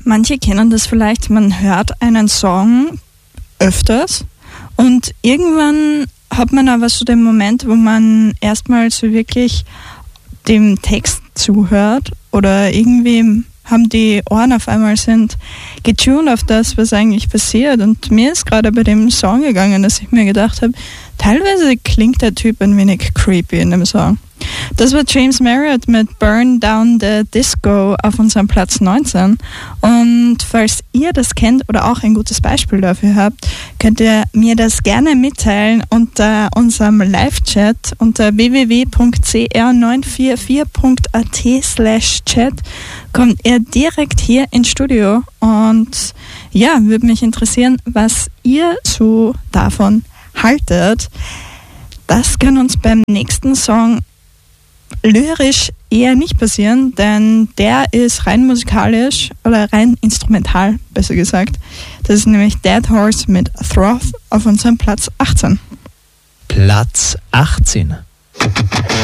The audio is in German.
Manche kennen das vielleicht, man hört einen Song öfters und irgendwann hat man aber so den Moment, wo man erstmal so wirklich dem Text zuhört oder irgendwie haben die Ohren auf einmal sind getuned auf das, was eigentlich passiert. Und mir ist gerade bei dem Song gegangen, dass ich mir gedacht habe, teilweise klingt der Typ ein wenig creepy in dem Song. Das war James Marriott mit Burn Down the Disco auf unserem Platz 19. Und falls ihr das kennt oder auch ein gutes Beispiel dafür habt, könnt ihr mir das gerne mitteilen unter unserem Live-Chat unter www.cr944.at/chat. Kommt ihr direkt hier ins Studio und ja, würde mich interessieren, was ihr so davon haltet. Das kann uns beim nächsten Song lyrisch eher nicht passieren, denn der ist rein musikalisch oder rein instrumental, besser gesagt. Das ist nämlich Dead Horse mit Throth auf unserem Platz 18. Platz 18.